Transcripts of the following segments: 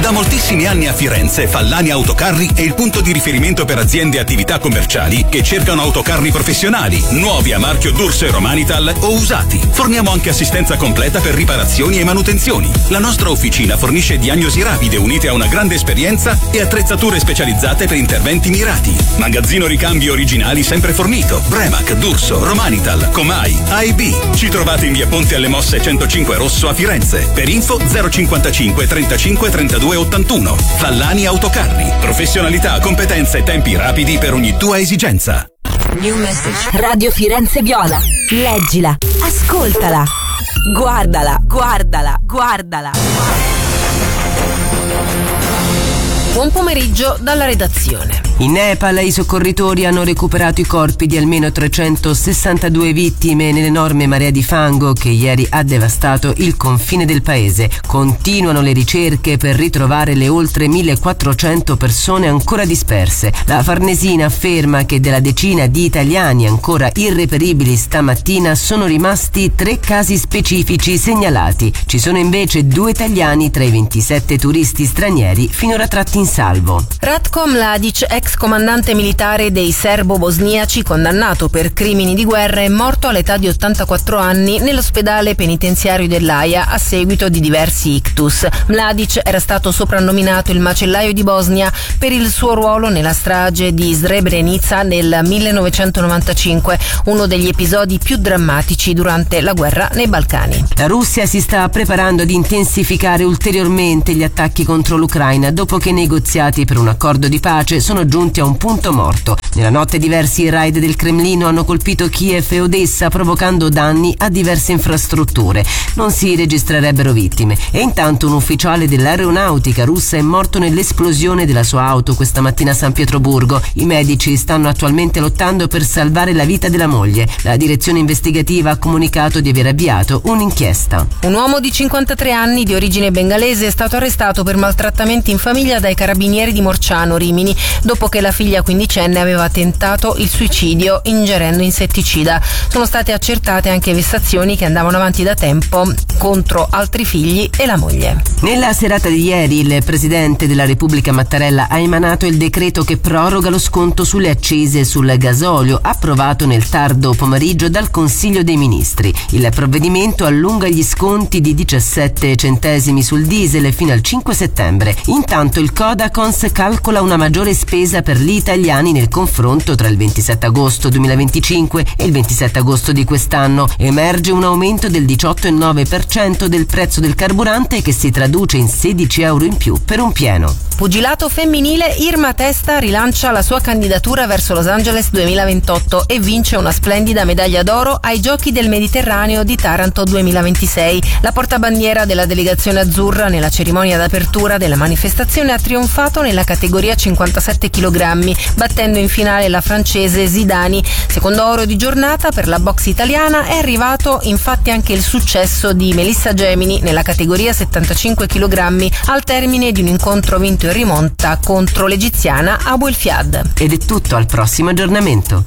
Da moltissimi anni a Firenze, Fallani Autocarri è il punto di riferimento per aziende e attività commerciali che cercano autocarri professionali, nuovi a marchio D'Urso e Romanital o usati. Forniamo anche assistenza completa per riparazioni e manutenzioni. La nostra officina fornisce diagnosi rapide unite a una grande esperienza e attrezzature specializzate per interventi mirati. Magazzino ricambi originali sempre fornito. Premac, D'Urso, Romanital, Comai, AEB. Ci trovate in via Ponte alle Mosse 105 Rosso a Firenze. Per info 055 35 32 81. Fallani Autocarri. Professionalità, competenze e tempi rapidi per ogni tua esigenza. New message. Radio Firenze Viola. Leggila, ascoltala, guardala, guardala, guardala. Buon pomeriggio dalla redazione. In Nepal i soccorritori hanno recuperato i corpi di almeno 362 vittime nell'enorme marea di fango che ieri ha devastato il confine del paese. Continuano le ricerche per ritrovare le oltre 1400 persone ancora disperse. La Farnesina afferma che della decina di italiani ancora irreperibili stamattina sono rimasti 3 casi specifici segnalati. Ci sono invece 2 italiani tra i 27 turisti stranieri finora tratti in salvo. Ratko Mladic, ex comandante militare dei serbo-bosniaci condannato per crimini di guerra, è morto all'età di 84 anni nell'ospedale penitenziario dell'Aia a seguito di diversi ictus. Mladic era stato soprannominato il macellaio di Bosnia per il suo ruolo nella strage di Srebrenica nel 1995, uno degli episodi più drammatici durante la guerra nei Balcani. La Russia si sta preparando ad intensificare ulteriormente gli attacchi contro l'Ucraina dopo che i negoziati per un accordo di pace sono giunti a un punto morto. Nella notte diversi raid del Cremlino hanno colpito Kiev e Odessa, provocando danni a diverse infrastrutture. Non si registrerebbero vittime e intanto un ufficiale dell'aeronautica russa è morto nell'esplosione della sua auto questa mattina a San Pietroburgo. I medici stanno attualmente lottando per salvare la vita della moglie. La direzione investigativa ha comunicato di aver avviato un'inchiesta. Un uomo di 53 anni di origine bengalese è stato arrestato per maltrattamenti in famiglia dai carabinieri di Morciano, Rimini, dopo che la figlia quindicenne aveva tentato il suicidio ingerendo insetticida. Sono state accertate anche vessazioni che andavano avanti da tempo contro altri figli e la moglie. Nella serata di ieri il presidente della Repubblica Mattarella ha emanato il decreto che proroga lo sconto sulle accise sul gasolio, approvato nel tardo pomeriggio dal Consiglio dei Ministri. Il provvedimento allunga gli sconti di 17 centesimi sul diesel fino al 5 settembre. Intanto il Codacons calcola una maggiore spesa per gli italiani nel confronto tra il 27 agosto 2025 e il 27 agosto di quest'anno. Emerge un aumento del 18,9% del prezzo del carburante che si traduce in 16 euro in più per un pieno. Pugilato femminile, Irma Testa rilancia la sua candidatura verso Los Angeles 2028 e vince una splendida medaglia d'oro ai Giochi del Mediterraneo di Taranto 2026. La portabandiera della delegazione azzurra nella cerimonia d'apertura della manifestazione ha trionfato nella categoria 57 kg, battendo in finale la francese Zidani. Secondo oro di giornata per la box italiana è arrivato infatti anche il successo di Melissa Gemini nella categoria 75 kg al termine di un incontro vinto in rimonta contro l'egiziana Abu El Fiad. Ed è tutto, al prossimo aggiornamento.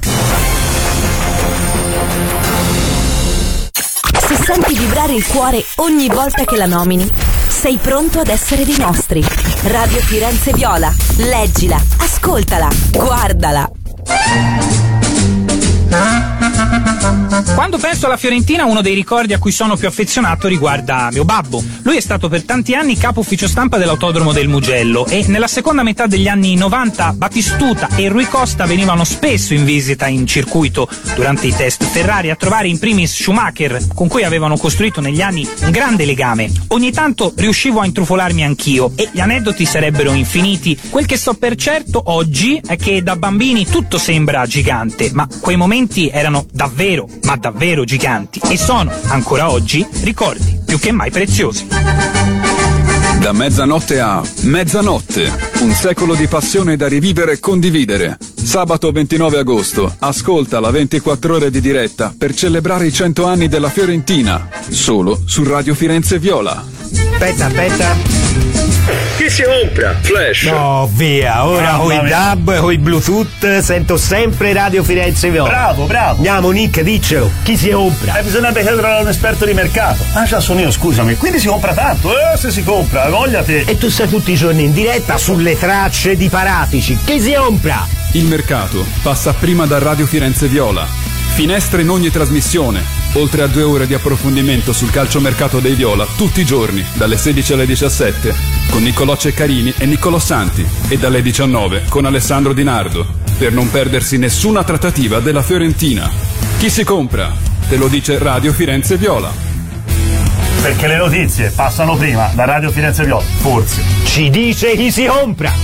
Se senti vibrare il cuore ogni volta che la nomini, sei pronto ad essere dei nostri. Radio Firenze Viola. Leggila, ascoltala, guardala. Quando penso alla Fiorentina, uno dei ricordi a cui sono più affezionato riguarda mio babbo. Lui è stato per tanti anni capo ufficio stampa dell'Autodromo del Mugello e nella seconda metà degli anni 90 Battistuta e Rui Costa venivano spesso in visita in circuito durante i test Ferrari a trovare in primis Schumacher, con cui avevano costruito negli anni un grande legame. Ogni tanto riuscivo a intrufolarmi anch'io e gli aneddoti sarebbero infiniti. Quel che so per certo oggi è che da bambini tutto sembra gigante, ma quei momenti erano davvero, ma davvero giganti e sono, ancora oggi, ricordi più che mai preziosi. Da mezzanotte a mezzanotte, un secolo di passione da rivivere e condividere. Sabato 29 agosto, ascolta la 24 ore di diretta per celebrare i 100 anni della Fiorentina, solo su Radio Firenze Viola. Aspetta. Chi si compra? Flash. No, via, ora coi DAB, coi Bluetooth, sento sempre Radio Firenze Viola. Bravo. Andiamo, Nick, diccelo, chi si compra? Bisognerebbe chiedere a un esperto di mercato. Già sono io, scusami. Quindi si compra tanto, se si compra, voglia te. E tu stai tutti i giorni in diretta sulle tracce di Paratici. Chi si compra? Il mercato passa prima da Radio Firenze Viola. Finestre in ogni trasmissione, oltre a 2 ore di approfondimento sul calciomercato dei Viola tutti i giorni, dalle 16 alle 17, con Niccolò Ceccarini e Niccolò Santi, e dalle 19 con Alessandro Di Nardo, per non perdersi nessuna trattativa della Fiorentina. Chi si compra? Te lo dice Radio Firenze Viola. Perché le notizie passano prima da Radio Firenze Viola, forse. Ci dice chi si compra.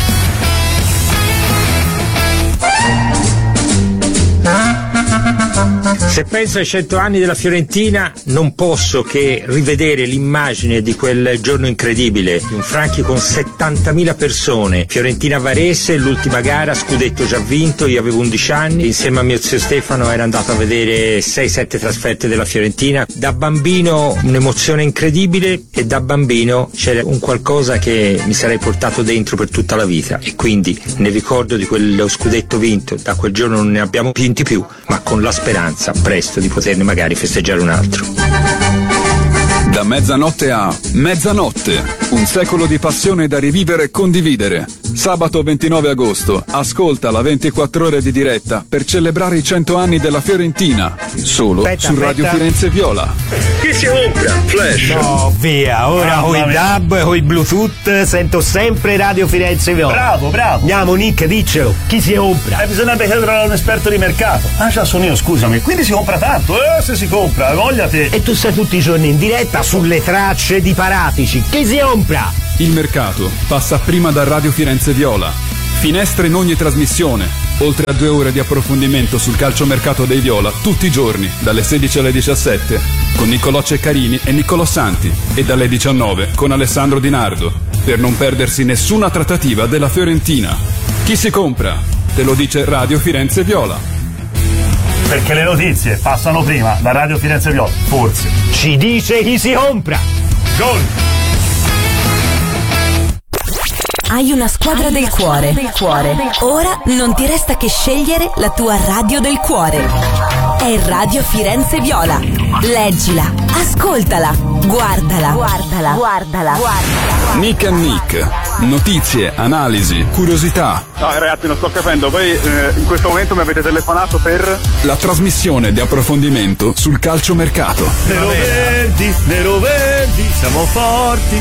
Se penso ai 100 anni della Fiorentina, non posso che rivedere l'immagine di quel giorno incredibile, di un Franchi con 70.000 persone, Fiorentina-Varese, l'ultima gara, scudetto già vinto, io avevo 11 anni, insieme a mio zio Stefano ero andato a vedere 6-7 trasferte della Fiorentina. Da bambino un'emozione incredibile, e da bambino c'era un qualcosa che mi sarei portato dentro per tutta la vita, e quindi nel ricordo di quello scudetto vinto, da quel giorno non ne abbiamo vinti più, ma con la speranza presto di poterne magari festeggiare un altro. Da mezzanotte a mezzanotte, un secolo di passione da rivivere e condividere. Sabato 29 agosto, ascolta la 24 ore di diretta per celebrare i 100 anni della Fiorentina, solo su Radio Firenze Viola. Chi si compra? Flash. No, via, ora coi DAB, coi Bluetooth, sento sempre Radio Firenze Viola. Bravo. Andiamo, Nick, diccelo, chi si compra? Bisognerebbe chiedere a un esperto di mercato. Già sono io, scusami. Quindi si compra tanto, se si compra, voglia te. E tu stai tutti i giorni in diretta sulle tracce di Paratici. Chi si compra? Il mercato passa prima da Radio Firenze Viola. Finestre in ogni trasmissione, oltre a 2 ore di approfondimento sul calciomercato dei Viola tutti i giorni, dalle 16 alle 17, con Niccolò Ceccarini e Niccolò Santi, e dalle 19 con Alessandro Di Nardo, per non perdersi nessuna trattativa della Fiorentina. Chi si compra? Te lo dice Radio Firenze Viola. Perché le notizie passano prima da Radio Firenze Viola, forse. Ci dice chi si compra. Gol! Hai una squadra del cuore. Ora non ti resta che scegliere la tua radio del cuore. È Radio Firenze Viola. Leggila, ascoltala, guardala. Nick and Nick. Notizie, analisi, curiosità. No ragazzi, non sto capendo, voi in questo momento mi avete telefonato per... La trasmissione di approfondimento sul calciomercato. Nero verdi, siamo forti.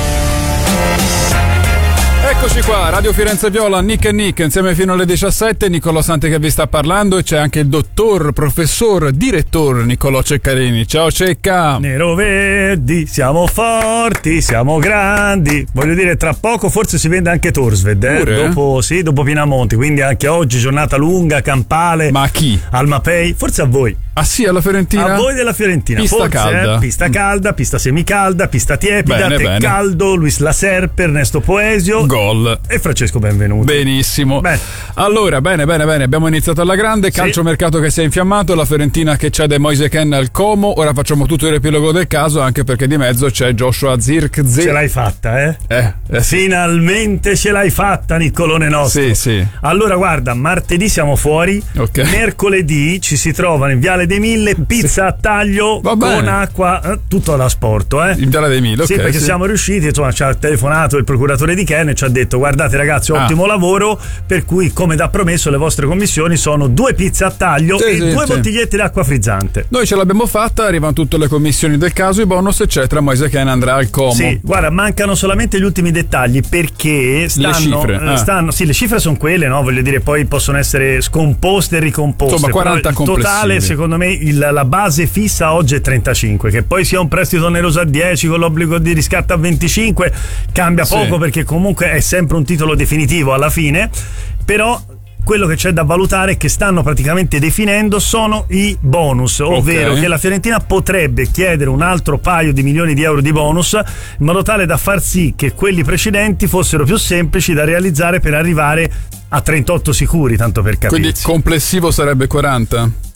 Eccoci qua, Radio Firenze Viola, Nick e Nick, insieme fino alle 17, Niccolò Santi che vi sta parlando, e c'è anche il dottor, professor, direttore Niccolò Ceccarini. Ciao Cecca! Nero verdi, siamo forti, siamo grandi. Voglio dire, tra poco forse si vende anche Torsved, dopo Pinamonti, quindi anche oggi giornata lunga, campale. Ma a chi? Al Mapei, forse a voi. Ah sì, alla Fiorentina? A voi della Fiorentina. Pista forse, calda. Pista calda, pista semicalda, pista tiepida, Caldo, Luis Laserpe, Ernesto Poesio. Gol. E Francesco Benvenuto. Benissimo. Allora, bene, abbiamo iniziato alla grande, calciomercato che si è infiammato, la Fiorentina che cede Moise Kean al Como, ora facciamo tutto il riepilogo del caso, anche perché di mezzo c'è Joshua Zirkzee. Ce l'hai fatta, Finalmente ce l'hai fatta, Niccolone nostro. Sì. Allora guarda, martedì siamo fuori, mercoledì ci si trova in Viale dei Mille, pizza a taglio con acqua, tutto da sport, In Viale dei Mille, sì, perché siamo riusciti, insomma, ci ha telefonato il procuratore di Kean e ci ha detto: guardate ragazzi, ottimo lavoro, per cui come da promesso le vostre commissioni sono 2 pizze a taglio e 2 bottigliette d'acqua frizzante. Noi ce l'abbiamo fatta, arrivano tutte le commissioni del caso, i bonus eccetera. Moise Kean andrà al Como. Sì, guarda, mancano solamente gli ultimi dettagli, perché le cifre sì, le cifre sono quelle, no? Voglio dire, poi possono essere scomposte e ricomposte. Insomma, 40 complessivi. Totale, secondo me, la base fissa oggi è 35, che poi sia un prestito oneroso a 10 con l'obbligo di riscatto a 25 cambia poco, perché comunque è sempre un titolo definitivo alla fine. Però quello che c'è da valutare, che stanno praticamente definendo, sono i bonus, ovvero che la Fiorentina potrebbe chiedere un altro paio di milioni di euro di bonus, in modo tale da far sì che quelli precedenti fossero più semplici da realizzare per arrivare a 38 sicuri, tanto per capirsi. Quindi complessivo sarebbe 40?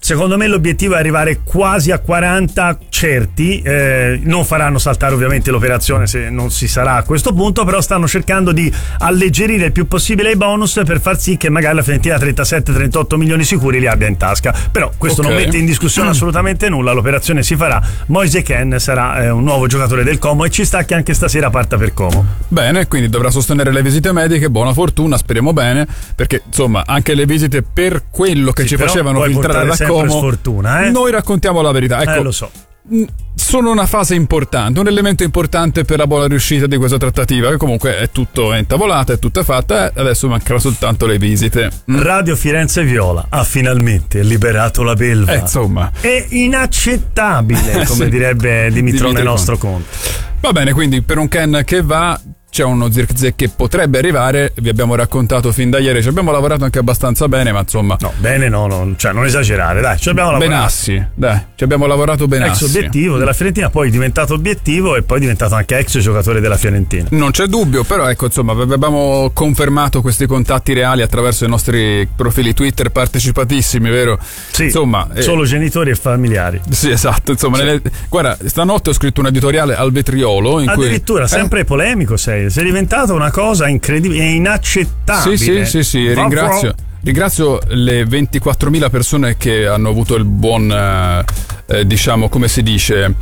Secondo me l'obiettivo è arrivare quasi a 40 certi, non faranno saltare ovviamente l'operazione se non si sarà a questo punto, però stanno cercando di alleggerire il più possibile i bonus per far sì che magari la Fiorentina 37-38 milioni sicuri li abbia in tasca, però questo non mette in discussione assolutamente nulla, l'operazione si farà. Moise Kean sarà un nuovo giocatore del Como e ci sta che anche stasera parta per Como. Bene, quindi dovrà sostenere le visite mediche, buona fortuna, speriamo bene, perché insomma anche le visite per quello che ci facevano filtrare da Como, sfortuna, noi raccontiamo la verità. Ecco, lo so. Sono una fase importante, un elemento importante per la buona riuscita di questa trattativa, che comunque è tutto intavolata, è tutta fatta, adesso mancano soltanto le visite. Radio Firenze Viola ha finalmente liberato la belva. Insomma, è inaccettabile, come direbbe Dimitrone nostro Conte. Va bene, quindi per un Kean che va c'è uno Zirkzee che potrebbe arrivare, vi abbiamo raccontato fin da ieri, ci abbiamo lavorato anche abbastanza bene, ma insomma... No, bene cioè non esagerare, dai, ci abbiamo lavorato. Benassi, dai, ci abbiamo lavorato benassi. Ex obiettivo della Fiorentina, poi è diventato obiettivo e poi è diventato anche ex giocatore della Fiorentina. Non c'è dubbio, però ecco, insomma, abbiamo confermato questi contatti reali attraverso i nostri profili Twitter partecipatissimi, vero? Sì, insomma, solo genitori e familiari. Sì, esatto, insomma, guarda, stanotte ho scritto un editoriale al vetriolo in addirittura cui... sempre polemico sei diventato una cosa incredibile e inaccettabile. Sì, ringrazio le 24.000 persone che hanno avuto il buon diciamo, come si dice,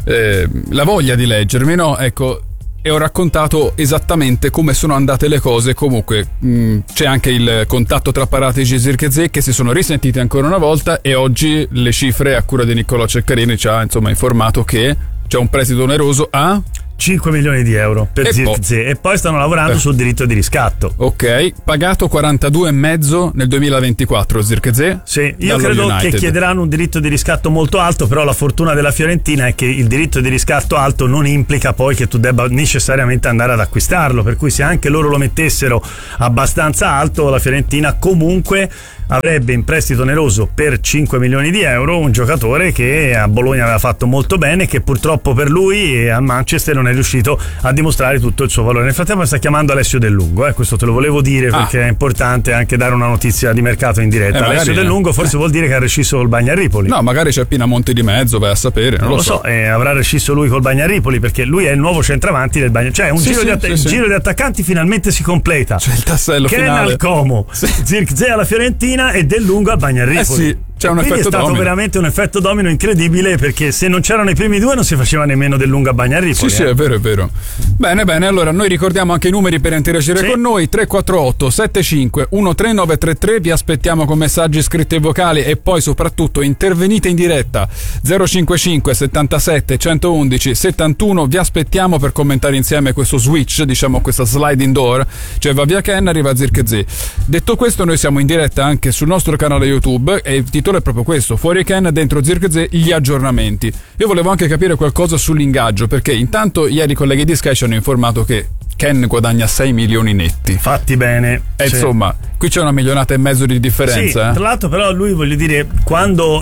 la voglia di leggermi, no? Ecco, e ho raccontato esattamente come sono andate le cose. Comunque c'è anche il contatto tra Paratici e Zirkzee che si sono risentiti ancora una volta, e oggi le cifre a cura di Niccolò Ceccarini ci ha insomma informato che c'è un prestito oneroso a 5 milioni di euro per Zirkzee e poi stanno lavorando sul diritto di riscatto. Ok, pagato 42,5 nel 2024 Zirkzee. Sì, io credo che chiederanno un diritto di riscatto molto alto, però la fortuna della Fiorentina è che il diritto di riscatto alto non implica poi che tu debba necessariamente andare ad acquistarlo, per cui se anche loro lo mettessero abbastanza alto, la Fiorentina comunque avrebbe in prestito oneroso per 5 milioni di euro un giocatore che a Bologna aveva fatto molto bene, che purtroppo per lui e a Manchester non è riuscito a dimostrare tutto il suo valore. Nel frattempo sta chiamando Alessio Del Lungo, questo te lo volevo dire perché è importante anche dare una notizia di mercato in diretta. Alessio Del Lungo forse vuol dire che ha rescisso col Bagnaripoli. No, magari c'è Pinamonti di mezzo, vai a sapere, non lo so. Avrà rescisso lui col Bagnaripoli perché lui è il nuovo centravanti del Bagnaripoli, cioè un giro di attaccanti finalmente si completa. C'è il tassello Kean finale. Al Como, Zirkzee alla Fiorentina e Del Lungo al Bagnaripoli. C'è un effetto è stato domino. veramente un effetto domino incredibile, perché se non c'erano i primi due non si faceva nemmeno Del Lungo a Bagnaripoli. Sì, è vero. Bene, allora noi ricordiamo anche i numeri per interagire con noi: 348 75 13933. Vi aspettiamo con messaggi scritti e vocali, e poi soprattutto intervenite in diretta 055 77 111 71. Vi aspettiamo per commentare insieme questo switch, diciamo questa sliding door, cioè va via Kean, arriva Zirkzee. Detto questo, noi siamo in diretta anche sul nostro canale YouTube e il titolo è proprio questo: fuori Kean, dentro Zirkzee, gli aggiornamenti. Io volevo anche capire qualcosa sull'ingaggio, perché intanto ieri i colleghi di Sky ci hanno informato che Kean guadagna 6 milioni netti. Fatti bene. E insomma, qui c'è 1,5 milioni di differenza. Sì, tra l'altro però lui, voglio dire, quando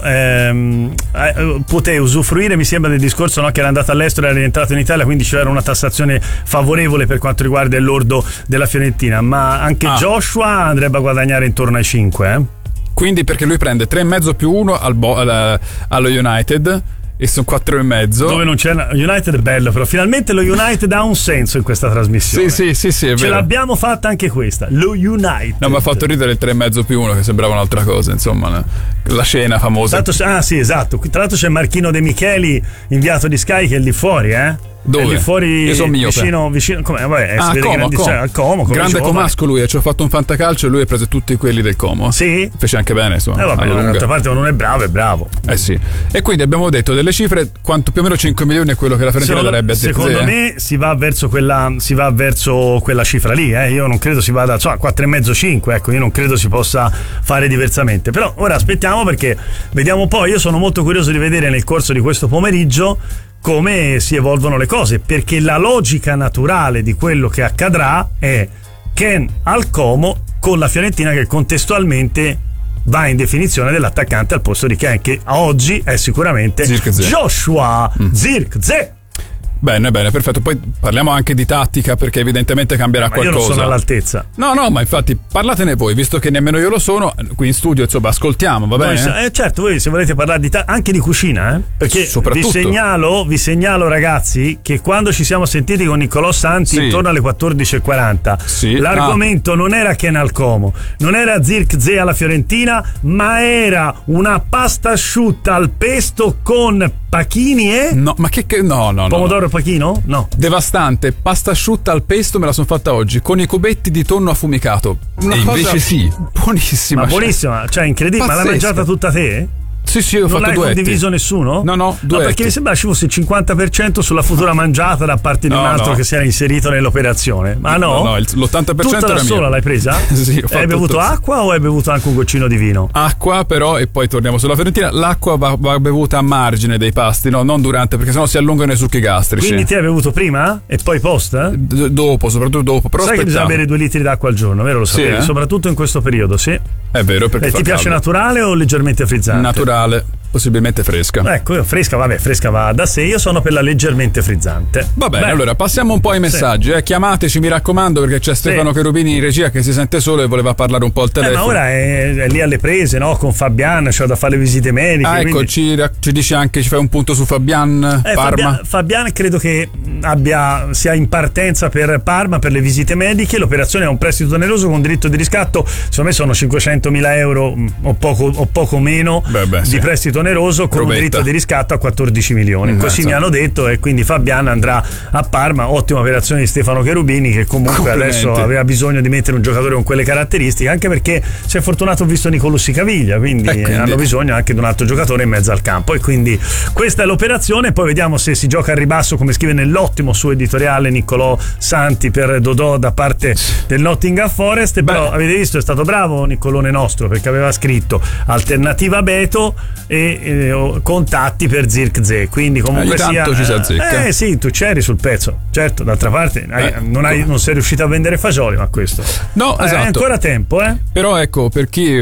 poté usufruire, mi sembra, del discorso, no, che era andato all'estero e era rientrato in Italia, quindi c'era una tassazione favorevole per quanto riguarda il lordo della Fiorentina, ma anche Joshua andrebbe a guadagnare intorno ai 5, Quindi perché lui prende 3,5 più 1 allo United, e sono 4,5. Dove non c'è United, è bello, però finalmente lo United ha un senso in questa trasmissione. Sì, è vero. Ce l'abbiamo fatta anche questa, lo United. No, mi ha fatto ridere il 3,5 più 1, che sembrava un'altra cosa, insomma, la scena famosa. Sì, esatto. Tra l'altro c'è Marchino De Micheli, inviato di Sky, che è lì fuori, Dove? È lì fuori. Io sono mio. Vicino come? Al Como. Grande comasco lui, ci ha fatto un fantacalcio e lui ha preso tutti quelli del Como. Sì. Fece anche bene, insomma. D'altra parte non è bravo, è bravo. Sì. E quindi abbiamo detto delle cifre, quanto più o meno 5 milioni è quello che la Fiorentina darebbe a Zirkzee. Secondo me si va verso quella cifra lì, Io non credo si vada 4,5-5, ecco, io non credo si possa fare diversamente. Però ora aspettiamo, perché vediamo poi. Io sono molto curioso di vedere nel corso di questo pomeriggio come si evolvono le cose, perché la logica naturale di quello che accadrà è Kean al Como, con la Fiorentina che contestualmente va in definizione dell'attaccante al posto di Kean, che a oggi è sicuramente Zirkzee. Joshua Zirkzee. Bene, perfetto. Poi parliamo anche di tattica, perché evidentemente cambierà qualcosa. Io non sono all'altezza. No, ma infatti parlatene voi, visto che nemmeno io lo sono. Qui in studio, insomma, ascoltiamo, va bene? Certo, voi se volete parlare anche di cucina, perché vi segnalo ragazzi che quando ci siamo sentiti con Niccolò Santi intorno alle 14:40 l'argomento non era Kenal Como, non era Zirkzee alla fiorentina, ma era una pasta asciutta al pesto con pachini e... No, ma no. Pomodoro pachino? No. Devastante, pasta asciutta al pesto, me la sono fatta oggi, con i cubetti di tonno affumicato. Invece sì, buonissima. Ma buonissima, cioè incredibile, ma l'hai mangiata tutta te? Sì, ho fatto duetti. Non l'hai condiviso nessuno? No, duetti. Perché mi sembra ci fosse il 50% sulla futura mangiata da parte di un altro che si era inserito nell'operazione. Ma no? No, l'80% tutta era da sola mia. L'hai presa? Sì, ho fatto hai bevuto acqua o hai bevuto anche un goccino di vino? Acqua però, e poi torniamo sulla fiorentina. L'acqua va bevuta a margine dei pasti, no, non durante, perché sennò si allungano i succhi gastrici. Quindi ti hai bevuto prima e poi post? Dopo, soprattutto dopo. Però sai che bisogna bere 2 litri d'acqua al giorno, vero? Lo sapevi? Soprattutto in questo periodo, sì. È vero, perché ti piace naturale o leggermente frizzante? Naturale, possibilmente fresca. Ecco, fresca va da sé. Io sono per la leggermente frizzante. Va bene, allora passiamo un po' ai messaggi. Chiamateci, mi raccomando, perché c'è Stefano Cherubini in regia che si sente solo e voleva parlare un po' al telefono. Ma ora è lì alle prese, no? Con Fabian, c'ho da fare le visite mediche. Ecco, quindi... ci dici anche, ci fai un punto su Fabian Parma. Fabian credo che sia in partenza per Parma per le visite mediche. L'operazione è un prestito oneroso con diritto di riscatto. Secondo me sono 500.000 euro o poco meno di prestito oneroso con un diritto di riscatto a 14 milioni. Così mi hanno detto, e quindi Fabian andrà a Parma. Ottima operazione di Stefano Cherubini, che comunque adesso aveva bisogno di mettere un giocatore con quelle caratteristiche, anche perché si è fortunato, ho visto Nicolussi Caviglia, quindi hanno bisogno anche di un altro giocatore in mezzo al campo, e quindi questa è l'operazione. Poi vediamo se si gioca al ribasso, come scrive nell'ottimo suo editoriale Niccolò Santi per Dodò da parte del Nottingham Forest. Però avete visto, è stato bravo Niccolone nostro, perché aveva scritto alternativa Beto e contatti per Zirkzee, quindi comunque tanto ci si azzecca. Sì, tu c'eri sul pezzo, certo. D'altra parte non sei riuscito a vendere fagioli, ma questo esatto. È ancora tempo, però ecco, per chi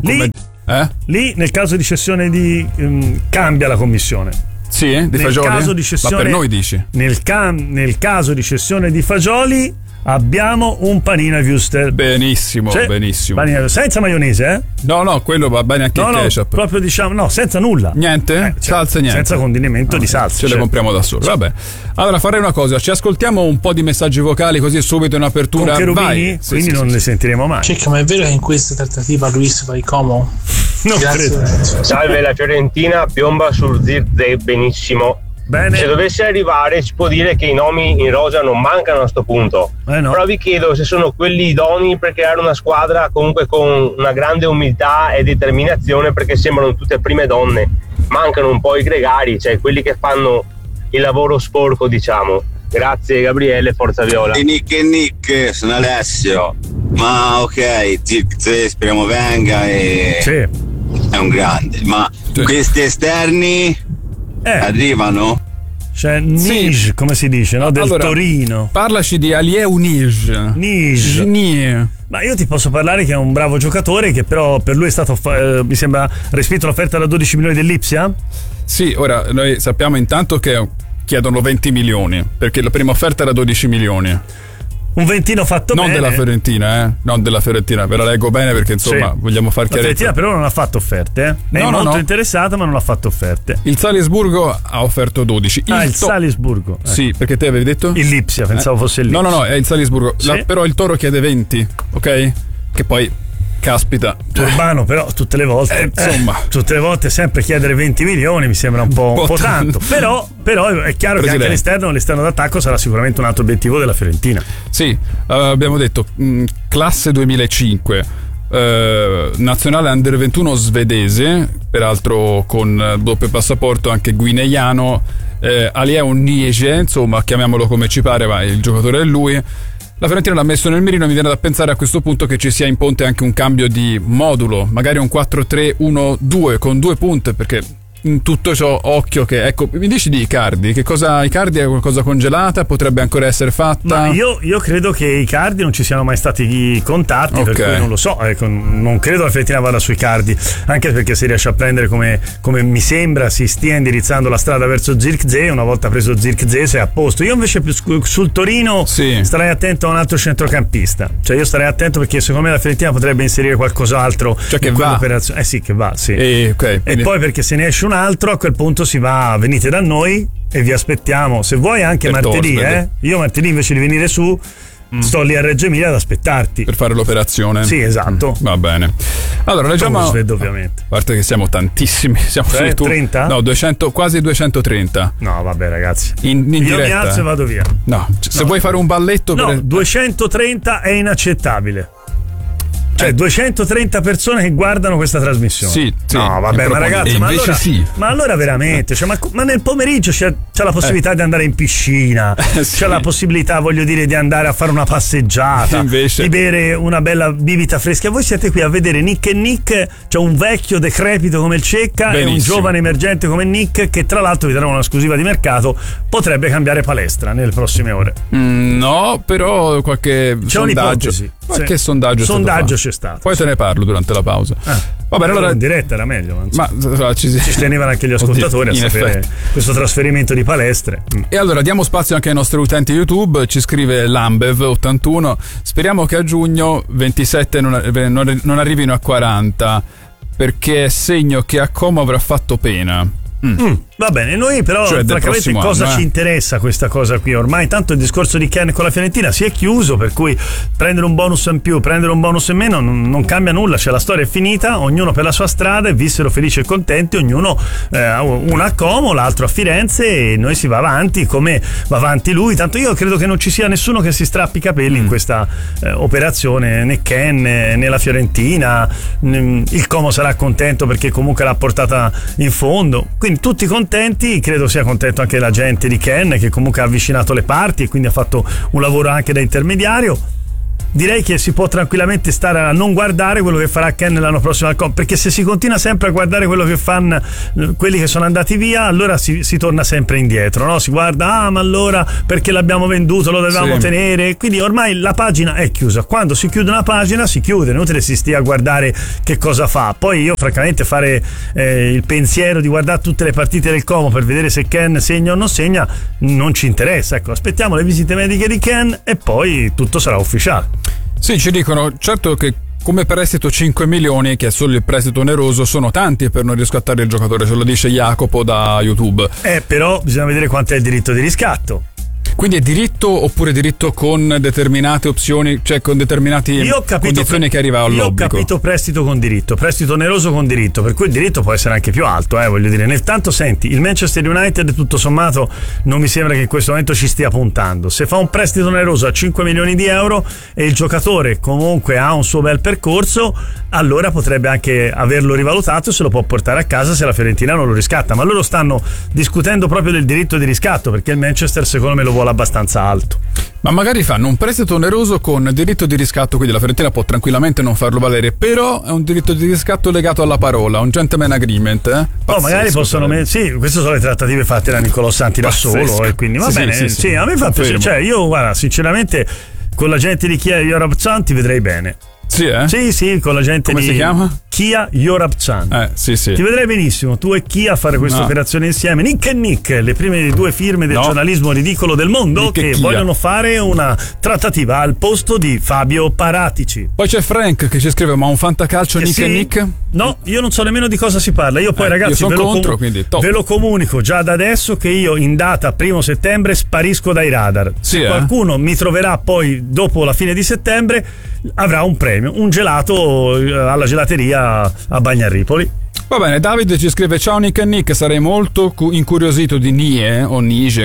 lì nel caso di cessione cambia la commissione. Sì, di fagioli? Caso di cessione, ma per noi dici? Nel caso di cessione di fagioli abbiamo un panino Wuster. Benissimo. Panino, senza maionese, No, quello va bene anche il ketchup. Proprio diciamo, senza nulla. Niente? Salsa niente. Senza condimento di salsa. Ce le compriamo da solo. Vabbè. Allora farei una cosa, ci ascoltiamo un po' di messaggi vocali, così subito in apertura. Con Cherubini? Quindi non ne sentiremo mai. Cecca, ma è vero che in questa trattativa Luis va Como? Non credo. Salve, la Fiorentina piomba sul Zirkzee benissimo. Bene. Se dovesse arrivare si può dire che i nomi in rosa non mancano a sto punto, però vi chiedo se sono quelli idonei per creare una squadra comunque con una grande umiltà e determinazione, perché sembrano tutte prime donne, mancano un po' i gregari, cioè quelli che fanno il lavoro sporco, diciamo. Grazie Gabriele, Forza Viola. Nick, sono Alessio. Ma ok, Zirkzee speriamo venga e è un grande, ma questi esterni arrivano? C'è Nij, come si dice, no? Del Torino. Parlaci di Aliou Nij. Ma io ti posso parlare che è un bravo giocatore, che però per lui è stato mi sembra respinto l'offerta da 12 milioni dell'Ipsia. Sì, ora noi sappiamo intanto che chiedono 20 milioni, perché la prima offerta era 12 milioni. Un ventino fatto non bene. Non della Fiorentina, non della Fiorentina, ve la leggo bene perché insomma vogliamo far chiarezza. La Fiorentina però non ha fatto offerte, È molto interessata, ma non ha fatto offerte. Il Salisburgo ha offerto 12. Il Salisburgo. Sì, perché te avevi detto? Il Lipsia, pensavo fosse il Lipsia. No, è il Salisburgo. Però il Toro chiede 20, ok? Che poi caspita, Urbano, però tutte le volte sempre chiedere 20 milioni mi sembra un po' tanto. Però è chiaro che anche l'esterno d'attacco sarà sicuramente un altro obiettivo della Fiorentina. Sì, abbiamo detto classe 2005, nazionale under 21 svedese, peraltro con doppio passaporto anche guineano, Aliou Nij, insomma chiamiamolo come ci pare, ma il giocatore è lui. La Fiorentina l'ha messo nel mirino, mi viene da pensare a questo punto che ci sia in ponte anche un cambio di modulo, magari un 4-3-1-2 con 2 punte, perché in tutto ciò, occhio che, ecco, mi dici di Icardi, Icardi è qualcosa congelata, potrebbe ancora essere fatta? Ma io credo che Icardi non ci siano mai stati i contatti, per cui non lo so, ecco, non credo la Fiorentina vada su Icardi, anche perché si riesce a prendere come mi sembra si stia indirizzando la strada verso Zirkzee. Una volta preso Zirkzee sei a posto. Io invece sul Torino starei attento a un altro centrocampista, cioè io starei attento perché secondo me la Fiorentina potrebbe inserire qualcos'altro, cioè che va. E poi perché se ne esce un altro, a quel punto si va, venite da noi e vi aspettiamo, se vuoi anche martedì, io martedì invece di venire su sto lì a Reggio Emilia ad aspettarti per fare l'operazione. Sì, esatto. Va bene. Allora leggiamo, ovviamente. A parte che siamo tantissimi, siamo 30? No, 200, quasi 230. No, vabbè ragazzi. In io diretta. Mi alzo e vado via. No, se vuoi fare un balletto 230 è inaccettabile. Cioè 230 persone che guardano questa trasmissione. Sì, no, vabbè, ma ragazzi, ma allora veramente, cioè, ma nel pomeriggio c'è la possibilità di andare in piscina, c'è la possibilità, voglio dire, di andare a fare una passeggiata, invece, di bere una bella bibita fresca. Voi siete qui a vedere Nick e Nick, cioè un vecchio decrepito come il Cecca e un giovane emergente come Nick, che tra l'altro vi darà un'esclusiva di mercato, potrebbe cambiare palestra nelle prossime ore. No, però qualche c'è sondaggio. Qualche sondaggio c'è stato. Poi te ne parlo durante la pausa. Va bene, allora in diretta era meglio, ma ci tenevano anche gli ascoltatori a sapere questo trasferimento di palestre. E allora diamo spazio anche ai nostri utenti YouTube. Ci scrive Lambev81: speriamo che a giugno 27 non arrivino a 40, perché è segno che a Como avrà fatto pena. Va bene, noi però francamente cosa ci interessa questa cosa qui? Ormai tanto il discorso di Ken con la Fiorentina si è chiuso, per cui prendere un bonus in più, prendere un bonus in meno non cambia nulla, cioè la storia è finita, ognuno per la sua strada e vissero felici e contenti, ognuno uno a Como, l'altro a Firenze, e noi si va avanti come va avanti lui. Tanto io credo che non ci sia nessuno che si strappi i capelli in questa operazione, né Ken né la Fiorentina. Il Como sarà contento perché comunque l'ha portata in fondo, quindi tutti contenti. Credo sia contento anche la gente di Ken, che comunque ha avvicinato le parti e quindi ha fatto un lavoro anche da intermediario. Direi che si può tranquillamente stare a non guardare quello che farà Ken l'anno prossimo al Com, perché se si continua sempre a guardare quello che fanno quelli che sono andati via, allora si torna sempre indietro, no? Si guarda, ma allora perché l'abbiamo venduto, lo dovevamo tenere, quindi ormai la pagina è chiusa. Quando si chiude una pagina si chiude, inutile si stia a guardare che cosa fa. Poi io francamente fare il pensiero di guardare tutte le partite del Como per vedere se Ken segna o non segna non ci interessa, ecco, aspettiamo le visite mediche di Ken e poi tutto sarà ufficiale. Sì, ci dicono, certo che come prestito 5 milioni, che è solo il prestito oneroso, sono tanti per non riscattare il giocatore, ce lo dice Jacopo da YouTube. Però bisogna vedere quanto è il diritto di riscatto. Quindi è diritto oppure diritto con determinate opzioni, cioè con determinate condizioni che arriva all'obbligo? Io ho capito prestito con diritto, prestito oneroso con diritto, per cui il diritto può essere anche più alto, voglio dire. Nel tanto senti, il Manchester United tutto sommato non mi sembra che in questo momento ci stia puntando. Se fa un prestito oneroso a 5 milioni di euro e il giocatore comunque ha un suo bel percorso, allora potrebbe anche averlo rivalutato e se lo può portare a casa se la Fiorentina non lo riscatta. Ma loro stanno discutendo proprio del diritto di riscatto, perché il Manchester secondo me lo vuole abbastanza alto. Ma magari fanno un prestito oneroso con diritto di riscatto, quindi la Fiorentina può tranquillamente non farlo valere, però è un diritto di riscatto legato alla parola, un gentleman agreement. Pazzesco, magari possono sì, queste sono le trattative fatte da Nicolò Santi da solo, e quindi va bene. Sì, a me fa piacere, cioè io guarda, sinceramente con la gente di Kia Yorabchan ti vedrei bene. Sì, con la gente Come si chiama? Kia Yorabchan. Sì. Ti vedrei benissimo, tu e Kia a fare questa operazione insieme. Nick e Nick, le prime due firme del giornalismo ridicolo del mondo, Nick che vogliono fare una trattativa al posto di Fabio Paratici. Poi c'è Frank che ci scrive: ma un fantacalcio Nick e Nick? No, io non so nemmeno di cosa si parla. Io poi ragazzi ve lo comunico già da adesso che io in data 1 settembre sparisco dai radar. Se qualcuno mi troverà poi dopo la fine di settembre avrà un premio, un gelato alla gelateria a Bagnaripoli. Va bene, Davide ci scrive: ciao Nick e Nick, sarei molto incuriosito di Nie o Nige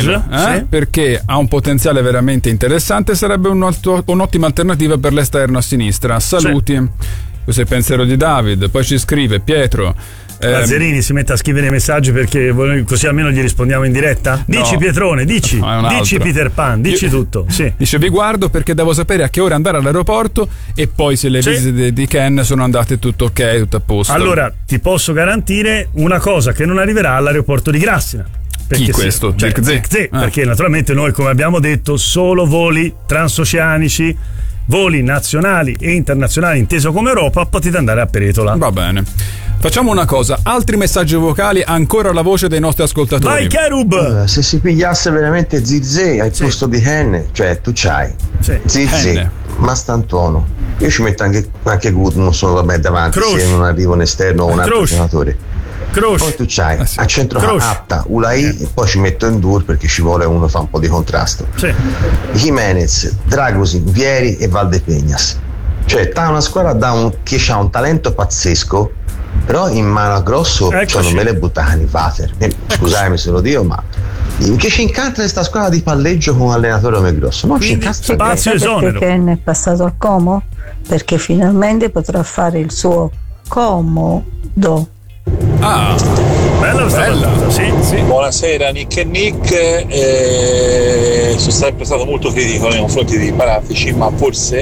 perché ha un potenziale veramente interessante, sarebbe un'ottima alternativa per l'esterno a sinistra. Saluti. Questo è il pensiero di David. Poi ci scrive Pietro: Lazzarini si mette a scrivere i messaggi perché così almeno gli rispondiamo in diretta. Dici no. Pietrone, dici Peter Pan, dici tutto. Sì. Dice vi guardo perché devo sapere a che ora andare all'aeroporto e poi se le visite di Ken sono andate tutto ok, tutto a posto. Allora ti posso garantire una cosa, che non arriverà all'aeroporto di Grassina. Chi questo? Zirkzee, perché naturalmente noi, come abbiamo detto, solo voli transoceanici, voli nazionali e internazionali inteso come Europa, potete andare a Peretola. Va bene. Facciamo una cosa, altri messaggi vocali, ancora la voce dei nostri ascoltatori. Vai Cherub! Se si pigliasse veramente Zirkzee al posto di Hen, cioè tu c'hai Zirkzee, Mastantuono, io ci metto anche Good, non solo vabbè davanti se non arrivo un esterno o un altro giocatore. Poi tu c'hai a centro Atta, Ulai e poi ci metto Endur perché ci vuole uno fa un po' di contrasto. Jimenez, Dragosin, Vieri e Valdepeñas. Cioè t'ha una squadra che ha un talento pazzesco, però in mano a Grosso non me le buttani Vater. Scusatemi se lo dico, ma che ci incanta questa squadra di palleggio con un allenatore come Grosso? Non ci incazza perché Ken è passato al Como? Perché finalmente potrà fare il suo comodo. Bella. Sì. Buonasera Nick e Nick, sono sempre stato molto critico nei confronti di Paratici, ma forse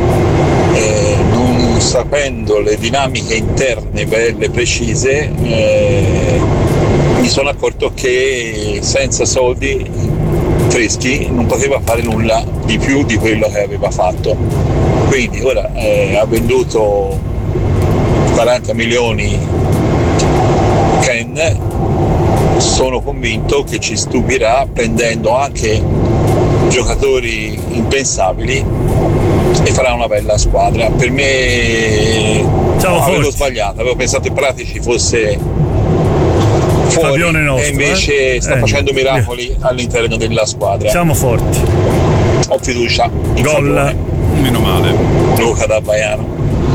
non sapendo le dinamiche interne belle precise mi sono accorto che senza soldi freschi non poteva fare nulla di più di quello che aveva fatto, quindi ora ha venduto 40 milioni Ken, sono convinto che ci stupirà prendendo anche giocatori impensabili e farà una bella squadra. Per me avevo sbagliato, avevo pensato che Pratici fosse fuori nostro, e invece sta facendo miracoli all'interno della squadra. Siamo forti, ho fiducia in gol, meno male. Luca da Baiano.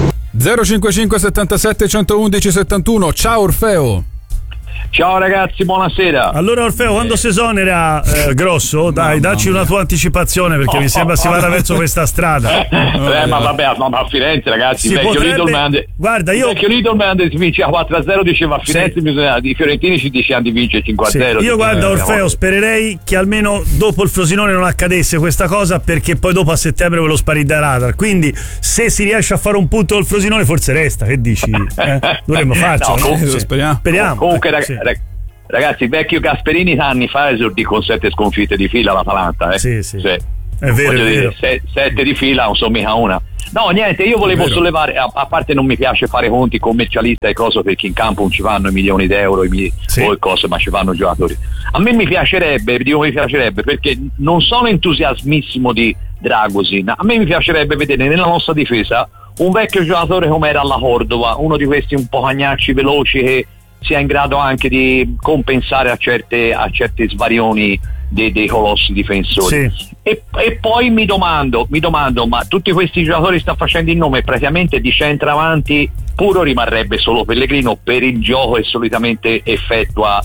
055 77 111 71. Ciao Orfeo. Ciao ragazzi, buonasera. Allora Orfeo, quando si esonera Grosso, dai, dacci una tua anticipazione perché mi sembra si vada verso questa strada. Ma vabbè, ma a Firenze ragazzi, il vecchio Littleman, guarda, io... il vecchio Littleman si vince a 4-0, diceva a Firenze i fiorentini ci dicevano di vincere 5-0. Io guarda Orfeo, spererei che almeno dopo il Frosinone non accadesse questa cosa, perché poi dopo a settembre ve lo spari da radar, quindi se si riesce a fare un punto col Frosinone forse resta, che dici? Dovremmo farcela, no? Speriamo. Comunque ragazzi, il vecchio Gasperini anni fa esordì con 7 sconfitte di fila all'Atalanta. Sì. È vero. 7 di fila, non so mica una. No, niente, io volevo sollevare, a parte non mi piace fare conti commercialista e cose, perché in campo non ci vanno i milioni d'euro o cose, ma ci vanno giocatori. A me mi piacerebbe perché non sono entusiasmissimo di Dragosin, a me mi piacerebbe vedere nella nostra difesa un vecchio giocatore come era alla Cordova, uno di questi un po' cagnacci veloci che sia in grado anche di compensare a certe svarioni dei colossi difensori. E poi mi domando, ma tutti questi giocatori sta facendo il nome praticamente di centravanti puro, rimarrebbe solo Pellegrino per il gioco che solitamente effettua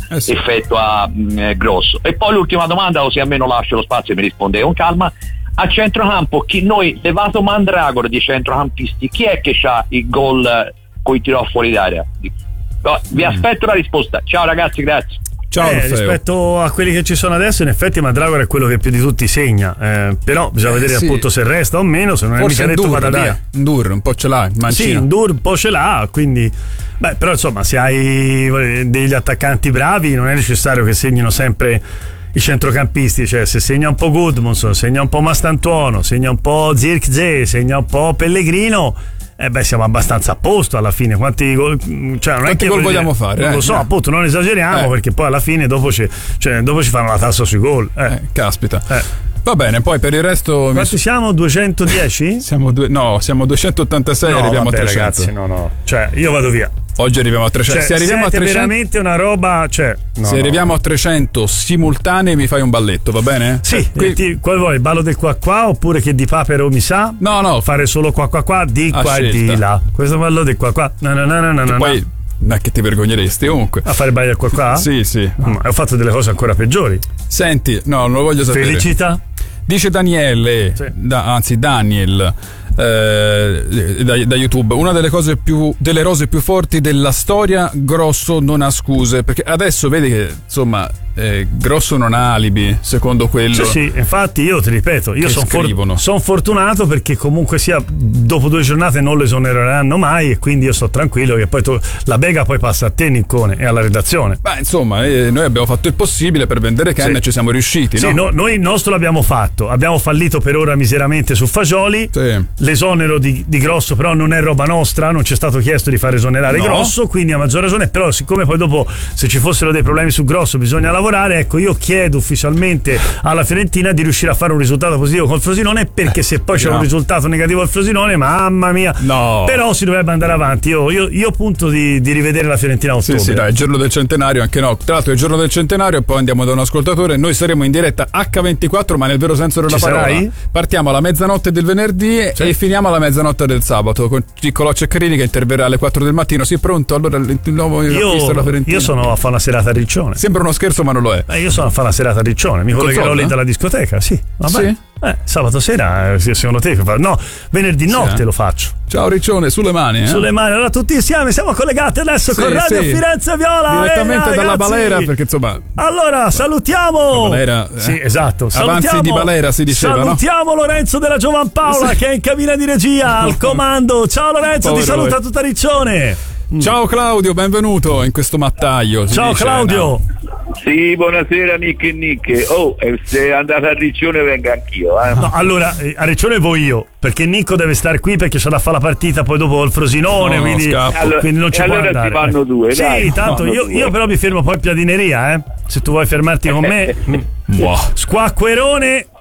Grosso. E poi l'ultima domanda, così almeno lascio lo spazio e mi risponde con calma. A centrocampo, noi levato Mandragora di centrocampisti, chi è che c'ha il gol coi tiro fuori d'area? Vi aspetto la risposta. Ciao ragazzi, grazie. Ciao, rispetto a quelli che ci sono adesso, in effetti Mandragora è quello che più di tutti segna, però bisogna vedere appunto se resta o meno, se non è mica detto vada via. Ndur un po' ce l'ha, Mancino. Sì, Ndur un po' ce l'ha, quindi però insomma, se hai degli attaccanti bravi non è necessario che segnino sempre i centrocampisti, cioè se segna un po' Gudmundsson, segna un po' Mastantuono, segna un po' Zirkzee, segna un po' Pellegrino, siamo abbastanza a posto alla fine. Quanti gol, cioè non è che gol vogliamo fare? Non lo so, appunto, non esageriamo, perché poi alla fine dopo ci fanno la tassa sui gol. Caspita. Va bene, poi per il resto. Quanti siamo? 210? Siamo 286, arriviamo a 300. Ragazzi, no. Cioè, io vado via. Oggi arriviamo a 300. Se arriviamo a 300, veramente una roba. Se arriviamo a 300 simultanei, mi fai un balletto, va bene? Sì. Qual vuoi? Il ballo del qua oppure che di papero mi sa? No. Fare solo qua di qua e di là. Questo ballo del qua. No. Poi non è che ti vergogneresti comunque. A fare il ballo del qua? Sì. Ho fatto delle cose ancora peggiori. Senti, no, non lo voglio sapere. Felicità. Dice Daniele, anzi Daniel, da YouTube. Una delle rose più forti della storia, Grosso non ha scuse, perché adesso vedi che insomma Grosso non ha alibi, secondo quello. Sì, infatti io ti ripeto, io sono fortunato perché comunque sia dopo 2 giornate non lo esonereranno mai, e quindi io sto tranquillo che poi la bega poi passa a te, Niccone, e alla redazione. Beh, insomma, noi abbiamo fatto il possibile per vendere Ken e ci siamo riusciti, sì, no? Noi il nostro l'abbiamo fatto, abbiamo fallito per ora miseramente su fagioli. L'esonero di Grosso però non è roba nostra, non ci è stato chiesto di far esonerare Grosso, quindi a maggior ragione. Però siccome poi dopo, se ci fossero dei problemi su Grosso, bisogna lavorare, ecco, io chiedo ufficialmente alla Fiorentina di riuscire a fare un risultato positivo col Frosinone, perché se poi c'è un risultato negativo al Frosinone, mamma mia, però si dovrebbe andare avanti. Io punto di rivedere la Fiorentina a ottobre. Sì, dai, il giorno del centenario, anche no, tra l'altro è il giorno del centenario, e poi andiamo da un ascoltatore. Noi saremo in diretta H24, ma nel vero senso della parola. Sarai? Partiamo alla mezzanotte del venerdì e finiamo alla mezzanotte del sabato con Niccolò Ceccarini che interverrà alle 4 del mattino. Sì, pronto? Allora il nuovo acquisto della Fiorentina. Io sono a fare una serata a Riccione. Sembra uno scherzo, ma non lo è. Io sono a fare una serata a Riccione, mi collegherò lì dalla discoteca, sì. Vabbè. Sì? Sabato sera, secondo te? No, venerdì notte lo faccio. Ciao Riccione, sulle mani. Sulle mani, allora tutti insieme siamo collegati adesso con Radio Firenze Viola. Direttamente dalla Balera, perché insomma. Allora, salutiamo. Balera, sì, esatto. Avanzi di Balera si diceva. Salutiamo Lorenzo della Giovan Paola che è in cabina di regia al comando. Ciao Lorenzo, ti saluta tutta Riccione. Ciao Claudio, benvenuto in questo mattaio. Ciao Claudio. Sì, buonasera Nick e Nick. Se andate a Riccione venga anch'io. No, allora a Riccione voi io, perché Nicco deve stare qui perché c'è da fare la partita poi dopo il Frosinone, quindi non ci può andare. Allora si vanno 2. Sì, dai, tanto io però mi fermo poi in Piadineria, se tu vuoi fermarti con me. Squacquerone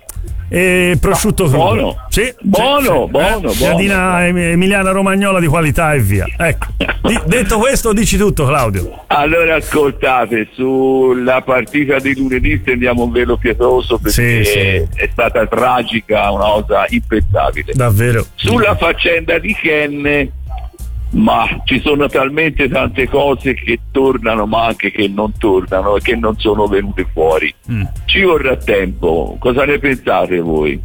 e prosciutto crudo. Buono. Sì, buono. Piadina emiliana romagnola di qualità e via. Ecco. Detto questo, dici tutto, Claudio. Allora ascoltate, sulla partita di lunedì stendiamo un velo pietoso perché è stata tragica, una cosa impensabile. Davvero. Sulla faccenda di Ken, ma ci sono talmente tante cose che tornano ma anche che non tornano e che non sono venute fuori. Ci vorrà tempo. Cosa ne pensate voi?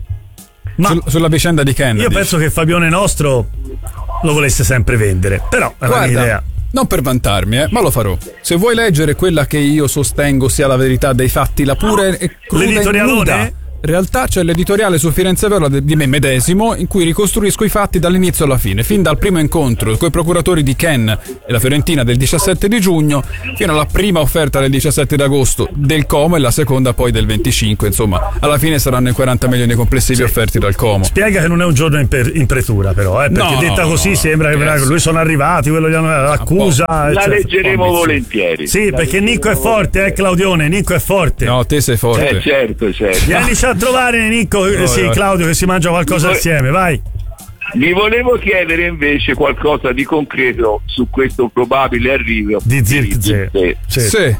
Sulla vicenda di Ken? Io penso che Fabione nostro lo volesse sempre vendere, però è la mia idea. Non per vantarmi, ma lo farò. Se vuoi leggere quella che io sostengo sia la verità dei fatti, la pura e cruda e nuda realtà, c'è l'editoriale su Firenze Viola di me medesimo, in cui ricostruisco i fatti dall'inizio alla fine, fin dal primo incontro coi procuratori di Ken e la Fiorentina del 17 di giugno fino alla prima offerta del 17 d'agosto del Como e la seconda poi del 25. Insomma, alla fine saranno i 40 milioni complessivi offerti dal Como. Spiega che non è un giorno in pretura, però, perché detta così sembra che lui sono arrivati, quello gli hanno l'accusa. La leggeremo volentieri. Sì, perché Nicco è forte, Claudione, Nicco è forte. No, te sei forte. Certo. Vienici a trovare Nicco, Claudio, che si mangia qualcosa assieme, vai. Vi volevo chiedere invece qualcosa di concreto su questo probabile arrivo di Zirkzee. Sì.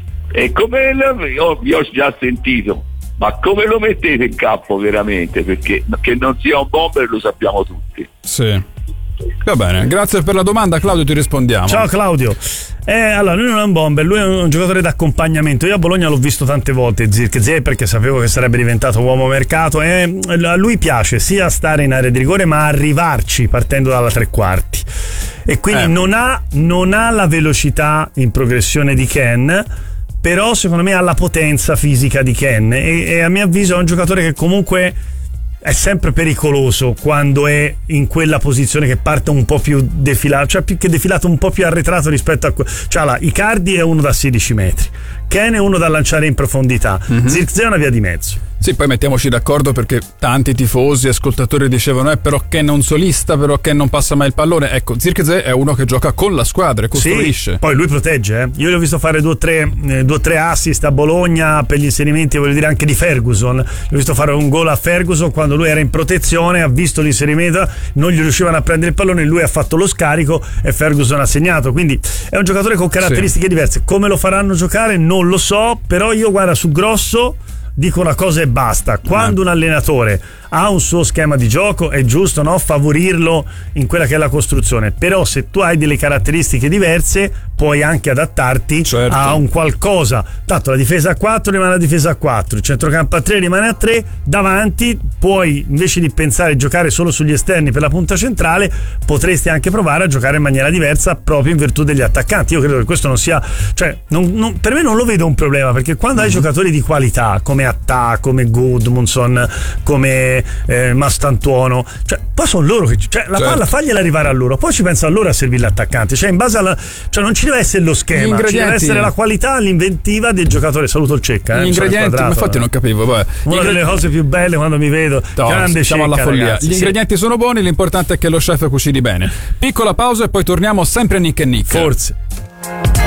E come vi ho già sentito, ma come lo mettete in campo veramente? Perché che non sia un bomber lo sappiamo tutti. Sì. Va bene, grazie per la domanda, Claudio, ti rispondiamo. Ciao Claudio. Allora, lui non è un bomber, lui è un giocatore d'accompagnamento. Io a Bologna l'ho visto tante volte Zirkzee, perché sapevo che sarebbe diventato uomo mercato, e a lui piace sia stare in area di rigore ma arrivarci partendo dalla tre quarti, e quindi non ha la velocità in progressione di Ken, però secondo me ha la potenza fisica di Ken, e a mio avviso è un giocatore che comunque è sempre pericoloso quando è in quella posizione che parte un po' più defilato, cioè più che defilato, un po' più arretrato rispetto a Icardi è uno da 16 metri, Ken è uno da lanciare in profondità, Zirkzee è una via di mezzo. Sì, poi mettiamoci d'accordo, perché tanti tifosi e ascoltatori dicevano però Ken è un solista, però Ken non passa mai il pallone. Ecco, Zirkzee è uno che gioca con la squadra e costruisce. Sì, poi lui protegge, Io l'ho visto fare 2 o 3 assist a Bologna per gli inserimenti, voglio dire, anche di Ferguson. L'ho visto fare un gol a Ferguson quando lui era in protezione, ha visto l'inserimento, non gli riuscivano a prendere il pallone, lui ha fatto lo scarico e Ferguson ha segnato. Quindi è un giocatore con caratteristiche diverse. Come lo faranno giocare non lo so, però io, guarda, su Grosso dico una cosa e basta: quando un allenatore ha un suo schema di gioco, è giusto, no? Favorirlo in quella che è la costruzione, però se tu hai delle caratteristiche diverse puoi anche adattarti a un qualcosa. Tanto la difesa a 4 rimane a difesa a 4, il centrocampo a 3 rimane a 3, davanti puoi, invece di pensare a giocare solo sugli esterni per la punta centrale, potresti anche provare a giocare in maniera diversa proprio in virtù degli attaccanti. Io credo che questo non sia, cioè per me non lo vedo un problema, perché quando hai giocatori di qualità come Attà, come Gudmundsson, come Mastantuono, cioè poi sono loro che, cioè la palla fagliela arrivare a loro, poi ci pensano loro a servire l'attaccante, cioè in base alla, cioè non ci deve essere lo schema, ci deve essere la qualità, l'inventiva del giocatore. Saluto il Cecca, gli ingredienti, infatti non capivo, vabbè. Una delle cose più belle quando mi vedo, grande siamo Cecca, alla follia, ragazzi, gli ingredienti sono buoni, l'importante è che lo chef cucini bene. Piccola pausa e poi torniamo sempre a Nick e Nick. Forse